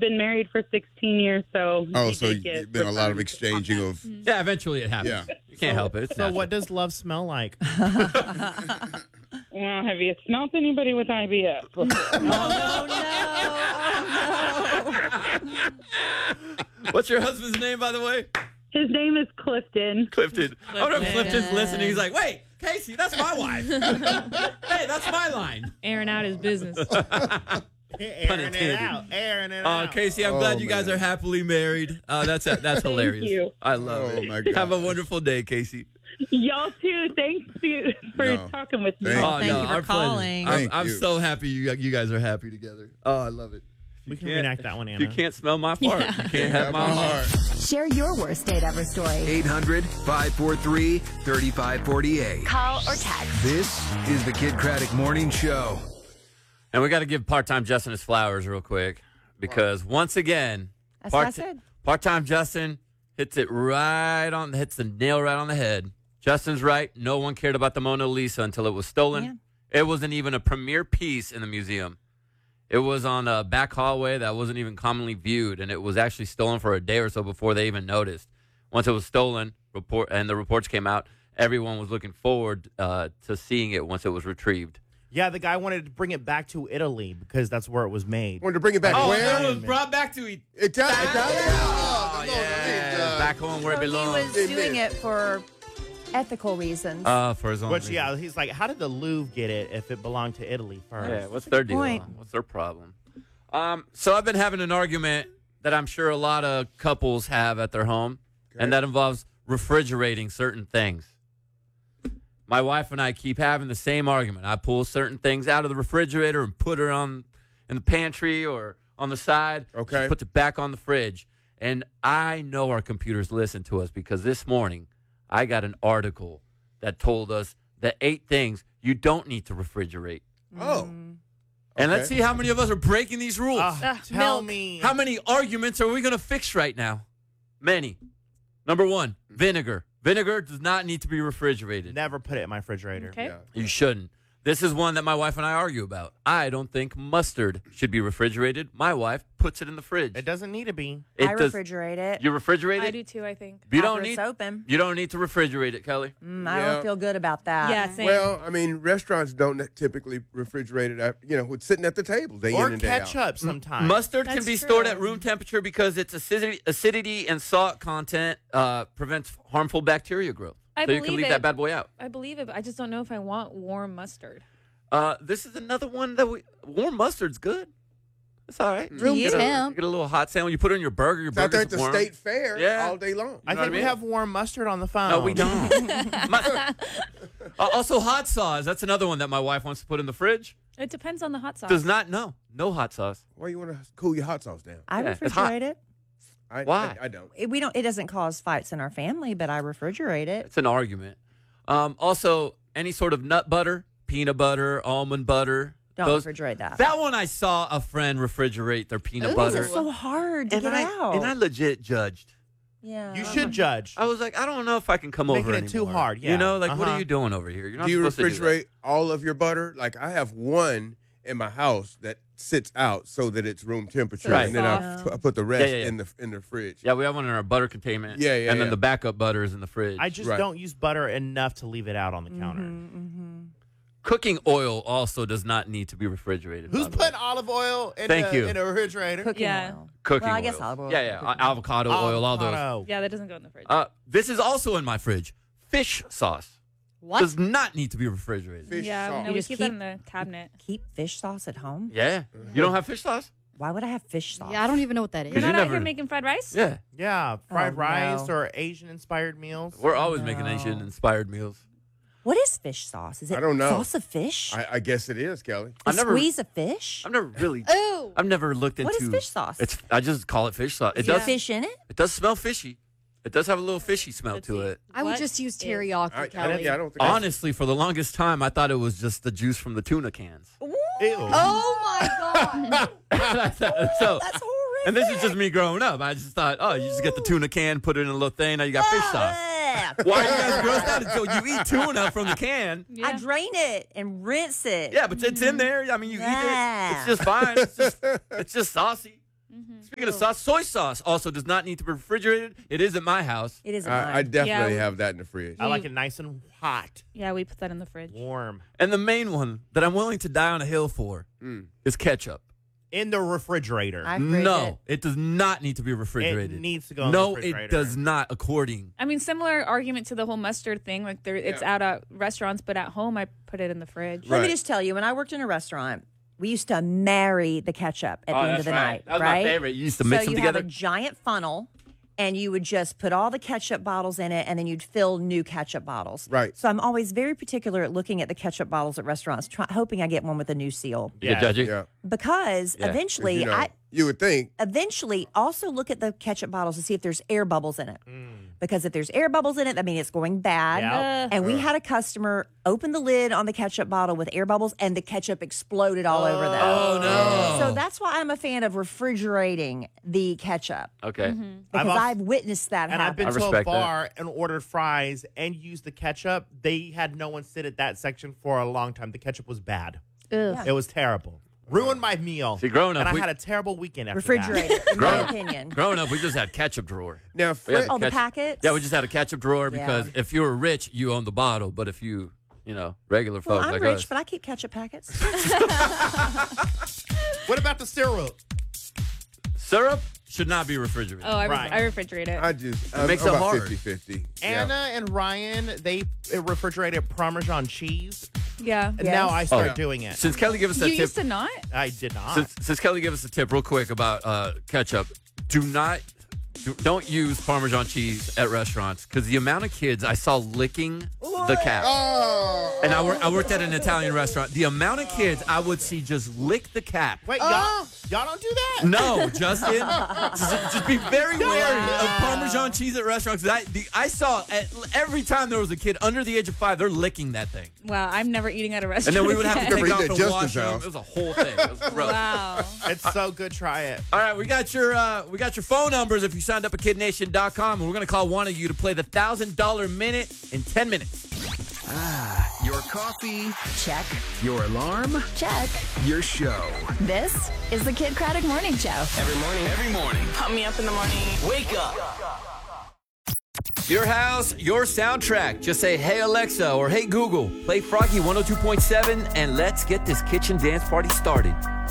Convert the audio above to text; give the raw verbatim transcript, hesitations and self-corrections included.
been married for sixteen years, so. Oh, he so did get you've been a lot of returned. exchanging of. Yeah, eventually it happens. Yeah. You can't help it. It's So natural. what does love smell like? Well, have you smelled anybody with I B S before? Oh, no, no. What's your husband's name, by the way? His name is Clifton. Clifton. I wonder if Clifton. Clifton's listening. He's like, wait, Casey, that's my wife. Hey, that's my line. Airing out his business. Airing it intended. out. Airing it Uh, out. Casey, I'm Oh, glad you guys man. are happily married. Uh, that's that's hilarious. you. I love Oh, it. my God. Have a wonderful day, Casey. Y'all too. Thanks you for No. talking with me. Thank Oh, thank you for our pleasure. calling. I'm, Thank I'm you. so happy you you guys are happy together. Oh, I love it. We can can't- reenact that one, If Anna. you can't smell my fart, you can't have my heart. Share your worst date ever story. eight hundred, five four three, three five four eight. Call or text. This is the Kid Craddock Morning Show. And we got to give part-time Justin his flowers real quick because once again, That's what I said. part-time Justin hits it right on, hits the nail right on the head. Justin's right. No one cared about the Mona Lisa until it was stolen. Yeah. It wasn't even a premier piece in the museum. It was on a back hallway that wasn't even commonly viewed, and it was actually stolen for a day or so before they even noticed. Once it was stolen, report and the reports came out, everyone was looking forward uh, to seeing it once it was retrieved. Yeah, the guy wanted to bring it back to Italy because that's where it was made. Wanted to bring it back Oh, where? it was brought back to it. Ita- Italia? Oh, no, yeah. uh, Back home where So it he belongs. was doing it for ethical reasons. Uh, for his own Which, reason. yeah, he's like, how did the Louvre get it if it belonged to Italy first? Yeah, what's their deal? point. What's their problem? Um, so I've been having an argument that I'm sure a lot of couples have at their home, and that involves refrigerating certain things. My wife and I keep having the same argument. I pull certain things out of the refrigerator and put her on in the pantry or on the side. Okay. She puts it back on the fridge. And I know our computers listen to us because this morning I got an article that told us the eight things you don't need to refrigerate. Oh. And let's Okay. see how many of us are breaking these rules. Ah, Uh, tell milk. me. How many arguments are we going to fix right now? Many. Number one, vinegar. Vinegar does not need to be refrigerated. Never put it in my refrigerator. Okay. Yeah. You shouldn't. This is one that my wife and I argue about. I don't think mustard should be refrigerated. My wife puts it in the fridge. It doesn't need to be. It I does- refrigerate it. You refrigerate I it? do too, I think. You after don't it's need. open. You don't need to refrigerate it, Kelly. Mm, I Yeah. don't feel good about that. Yeah, same. Well, I mean, restaurants don't typically refrigerate it. After, you know, it's sitting at the table day Or in and day out. ketchup sometimes. Mustard can That's be true. stored at room temperature because its acidity, acidity and salt content uh, prevents harmful bacteria growth. I so you can believe leave it. that bad boy out. I believe it, but I just don't know if I want warm mustard. Uh, this is another one that we warm mustard's good. It's all right. Room You get, a, temp. you get a little hot sandwich. You put it in your burger. Your It's out there burger's at the warm. state fair Yeah. all day long. I know what think I we mean? have warm mustard on the phone. No, we don't. My- uh, also, hot sauce. That's another one that my wife wants to put in the fridge. It depends on the hot sauce. Does not. No, no hot sauce. Why you want to cool your hot sauce down? I Yeah, it's hot. refrigerate it. I, Why? I, I don't. It- We don't. It doesn't cause fights in our family, but I refrigerate it. It's an argument. Um, also, any sort of nut butter, peanut butter, almond butter. Don't those- refrigerate that. That one I saw a friend refrigerate their peanut Ooh, butter. it's so hard to and get I, out. And I legit judged. yeah. You should judge. I was like, I don't know if I can come Making over it too anymore. hard, yeah. You know, like, what Uh-huh. are you doing over here? You're not Do you supposed to do that. refrigerate all of your butter? Like I have one in my house that sits out so that it's room temperature, Right. and then I, Soft. pu- I put the rest Yeah, yeah, yeah. in the in the fridge. Yeah, we have one in our butter containment. Yeah, yeah, And then yeah. the backup butter is in the fridge. I just Right. don't use butter enough to leave it out on the Mm-hmm, counter. Cooking oil also does not need to be refrigerated. Who's by the way. putting olive oil in, Thank the, you. in a refrigerator? Cooking Yeah. oil. Cooking Well, I guess oil. olive oil. Yeah, yeah. uh, Avocado oil, all those. Avocado. Yeah, that doesn't go in the fridge. Uh, this is also in my fridge. Fish sauce What? does not need to be refrigerated. Fish yeah, sauce. no, You we just keep, keep- that in the cabinet. Keep fish sauce at home. Yeah. You don't have fish sauce? Why would I have fish sauce? Yeah, I don't even know what that is. You're you not out never- here making fried rice? Yeah. Yeah, fried Oh, rice no. or Asian-inspired meals. We're always making No. Asian-inspired meals. What is fish sauce? Is it I don't know. sauce of fish? I, I guess it is, Kelly. A I've never- squeeze of fish? I've never really... Ooh. I've never looked into... What is fish sauce? It's. I just call it fish sauce. It Is there does. fish in it? It does smell fishy. It does have a little fishy smell Let's to see. it. I would What just use is- teriyaki, I, I, Kelly. yeah, I don't think. I- Honestly, for the longest time, I thought it was just the juice from the tuna cans. Ew. Oh my god. so, That's horrific. and this is just me growing up. I just thought, oh, you just get the tuna can, put it in a little thing, now you got fish sauce. Ugh. Why are you guys grossed out until you eat tuna from the can? Yeah. I drain it and rinse it. Yeah, but it's in there. I mean, you eat it. Yeah. It's just fine. It's just, it's just saucy. Speaking of sauce, soy sauce also does not need to be refrigerated. It is at my house. It is. I, I definitely Yeah. have that in the fridge. I like it nice and hot, Yeah, we put that in the fridge. warm, And the main one that I'm willing to die on a hill for Mm. is ketchup. in the refrigerator. I fridge No, it. it does not need to be refrigerated. It needs to go in no, the refrigerator. it does not, according. I mean, similar argument to the whole mustard thing. Like, there, it's Yeah. out at restaurants, but at home, I put it in the fridge. Let me Right. just tell you, when I worked in a restaurant, we used to marry the ketchup at the end of the night. Oh, That was right? my favorite. You used to So mix you them together. have a giant funnel, and you would just put all the ketchup bottles in it, and then you'd fill new ketchup bottles. Right. So I'm always very particular at looking at the ketchup bottles at restaurants, try, hoping I get one with a new seal. You get judgy? Yeah. Because Yeah. 'Cause, eventually, You know, I you would think. eventually also look at the ketchup bottles to see if there's air bubbles in it. Because if there's air bubbles in it, that means it's going bad. Yep. Uh, And we had a customer open the lid on the ketchup bottle with air bubbles, and the ketchup exploded all over them. Oh, no. So that's why I'm a fan of refrigerating the ketchup, Okay. because als- I've witnessed that And I've happen. been I to a respect that. bar and ordered fries and used the ketchup. They had no one sit at that section for a long time. The ketchup was bad. Ugh. It was terrible. Ruined my meal. See, growing up, and I we- had a terrible weekend after Refrigerate it, in my Grown- opinion. Growing up, we just had ketchup drawer. Now, We Fred, had Oh, the ketchup- packets? Yeah, we just had a ketchup drawer Yeah. because if you were rich, you owned the bottle. But if you, you know, regular Well, folks I'm like rich, us. but I keep ketchup packets. that. What about the syrup? Syrup should not be refrigerated. Oh, I, Right. I refrigerate it. I just I'm, makes I'm it about hard. fifty-fifty. Anna and Ryan, they uh, refrigerated Parmesan cheese. yeah. And Yes. now I start Oh. doing it. Since Kelly gave us that You tip, used to not? I did not. since, since Kelly gave us a tip real quick about uh, ketchup, do not, do, don't use Parmesan cheese at restaurants because the amount of kids I saw licking the cap. Oh, And I, wor- I worked at an Italian restaurant. The amount of kids I would see just lick the cap. Wait, y'all, y'all don't do that? No, Justin. just, just be very wary of Parmesan cheese at restaurants. 'Cause I, the, I saw at, every time there was a kid under the age of five, they're licking that thing. Wow, I'm never eating at a And restaurant. then we would have to again. take Never off eat the at Justin's washroom. house. It was a whole thing. It was gross. Wow. It's so good. Try it. All right, we got your uh, we got your phone numbers if you signed up at kid nation dot com, and we're gonna call one of you to play the thousand dollar minute in ten minutes. Your coffee, Check. your alarm, Check. your show. This is the Kid Craddock Morning Show. Every morning. Every morning. Pump me up in the morning. Wake up. Your house, your soundtrack. Just say, hey, Alexa, or hey, Google, play Froggy one oh two point seven, and let's get this kitchen dance party started.